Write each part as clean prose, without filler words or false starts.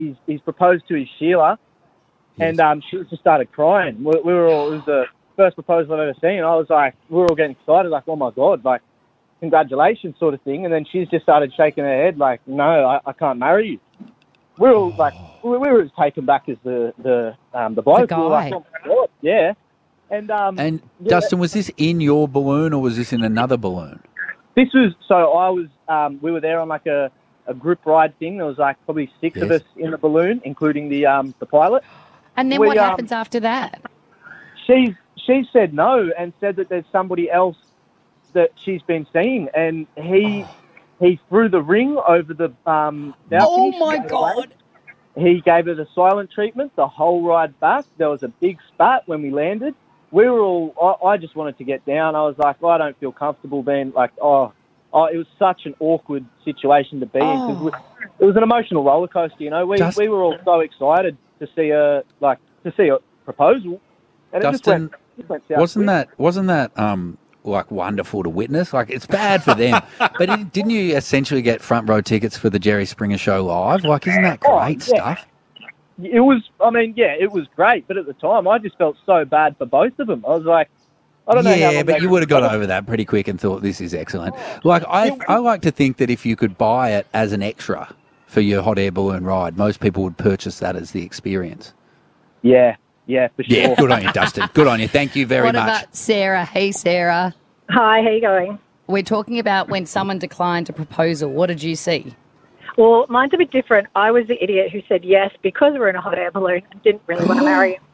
he's proposed to his Sheila, Yes. and she just started crying. We were all, it was the first proposal I've ever seen. I was like, we were all getting excited, like, oh my God, like, congratulations sort of thing. And then she's just started shaking her head like, no, I can't marry you. We were all like, we were as taken back as the bloke. The We were like, guy. oh my God, yeah. And yeah, Dustin, was this in your balloon or was this in another balloon? this was, so I was, we were there on like a group ride thing. There was like probably six of Yes. us in the balloon, including the pilot. And then We, what happens after that? She said no and said that there's somebody else that she's been seeing, and he threw the ring over the balcony. Oh, my God. He gave her the silent treatment the whole ride back. There was a big spat when we landed. We were all, I just wanted to get down. I was like, I don't feel comfortable being like, it was such an awkward situation to be in. 'Cause it was an emotional roller coaster, you know. We were all so excited to see a proposal. And Dustin, it just went south wasn't that like wonderful to witness? Like, it's bad for them, but didn't you essentially get front row tickets for the Jerry Springer Show live? Like, isn't that great stuff? It was, it was great, but at the time I just felt so bad for both of them. I was like, I don't know. Yeah, but you would have got over that pretty quick and thought this is excellent. Like, I like to think that if you could buy it as an extra for your hot air balloon ride, most people would purchase that as the experience. Yeah, for sure. Yeah, good on you, Dustin. Good on you. Thank you very What much. about Sarah? Hey, Sarah. Hi, how you going? We're talking about when someone declined a proposal. What did you see? Well, mine's a bit different. I was the idiot who said yes because we're in a hot air balloon and didn't really want to marry him.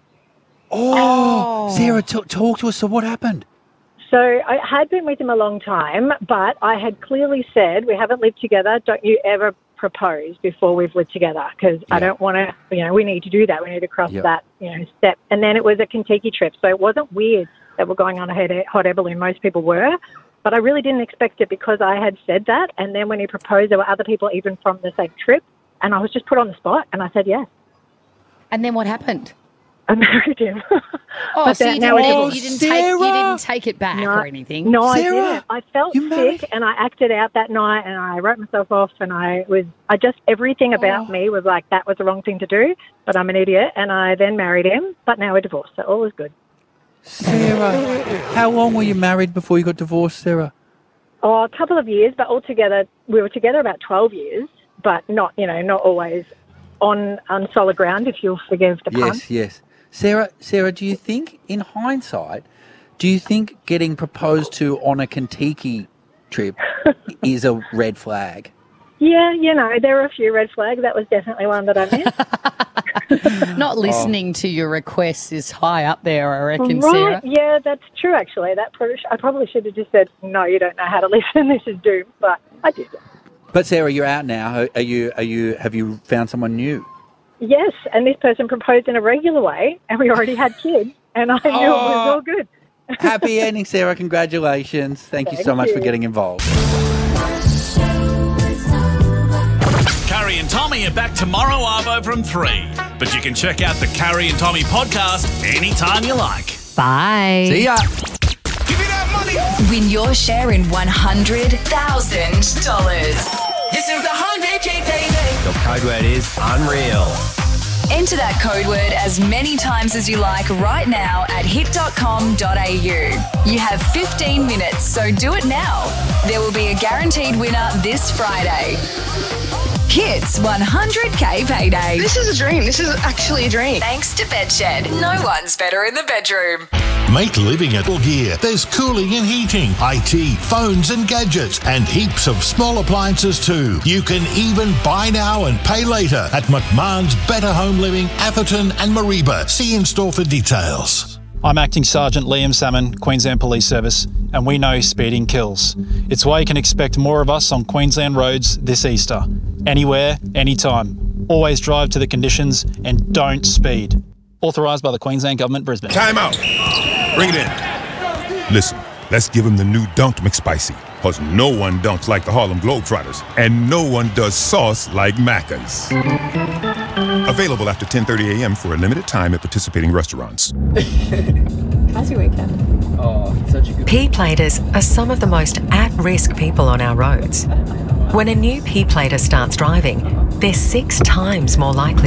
Sarah, talk to us. So what happened? So I had been with him a long time, but I had clearly said, we haven't lived together, don't you ever propose before we've lived together, because I don't want to, we need to do that. We need to cross that, step. And then it was a Kentucky trip, so it wasn't weird that we're going on a hot air balloon. Most people were, but I really didn't expect it because I had said that. And then when he proposed, there were other people even from the same trip, and I was just put on the spot, and I said yes. And then what happened? I married him. Oh, so you didn't Sarah! take it back or anything? No, Sarah, I didn't. I felt sick and I acted out that night and I wrote myself off and everything about me was like, that was the wrong thing to do, but I'm an idiot. And I then married him, but now we're divorced, so all is good. Sarah, how long were you married before you got divorced, Sarah? Oh, a couple of years, but altogether, we were together about 12 years, but not always on solid ground, if you'll forgive the pun. Yes. Sarah, do you think, in hindsight, getting proposed to on a Kentucky trip is a red flag? Yeah, there are a few red flags. That was definitely one that I missed. Not listening to your requests is high up there, I reckon, right. Sarah. Yeah, that's true, actually. I probably should have just said, no, you don't know how to listen, this is doomed, but I did. But Sarah, you're out now. Have you found someone new? Yes, and this person proposed in a regular way, and we already had kids, and I knew it was all good. Happy ending, Sarah. Congratulations. Thank you so much for getting involved. Carrie and Tommy are back tomorrow, Arvo, from 3. But you can check out the Carrie and Tommy podcast anytime you like. Bye. See ya. Give me that money. Win your share in $100,000. This is the 100K payday. The code word is unreal. Enter that code word as many times as you like right now at hit.com.au. You have 15 minutes, so do it now. There will be a guaranteed winner this Friday. Hits 100K payday. This is a dream. This is actually a dream. Thanks to Bedshed. No one's better in the bedroom. Make living at all gear. There's cooling and heating, IT, phones and gadgets, and heaps of small appliances too. You can even buy now and pay later at McMahon's Better Home Living, Atherton and Mariba. See in store for details. I'm Acting Sergeant Liam Salmon, Queensland Police Service, and we know speeding kills. It's why you can expect more of us on Queensland roads this Easter. Anywhere, anytime. Always drive to the conditions and don't speed. Authorised by the Queensland Government, Brisbane. Time out. Bring it in. Listen, let's give him the new Dunked McSpicy, because no one dunks like the Harlem Globetrotters, and no one does sauce like Macca's. Available after 10:30 a.m. for a limited time at participating restaurants. How's your weekend? Oh, such a good P-platers are some of the most at-risk people on our roads. When a new P-plater starts driving, they're 6 times more likely